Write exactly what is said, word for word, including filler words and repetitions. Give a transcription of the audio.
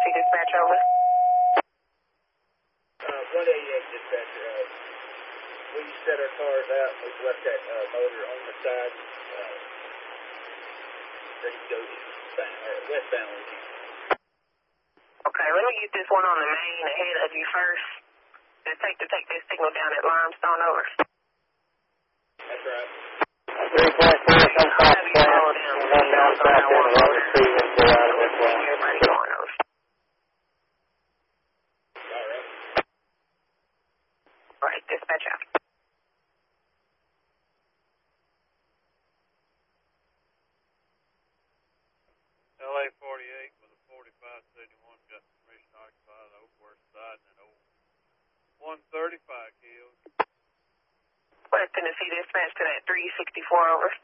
Tennessee Dispatch, over. Uh, one eighty-eight Dispatcher. Uh, we set our cars out and we've left that uh, motor on the side. Uh, ready to go eastbound, or westbound with you. Okay, let me get this one on the main ahead of you first. It'll take to take this signal down at Limestone, over. That's right. three point four, some I'll have you follow down. one down south in the road, three and go out of this one. Everybody going, over. All right. Right, dispatch out. L A forty-eight with a forty-five seventy-one got permission to occupy the old west side and an old one thirty-five killed. West Tennessee Dispatch to that three sixty-four, over.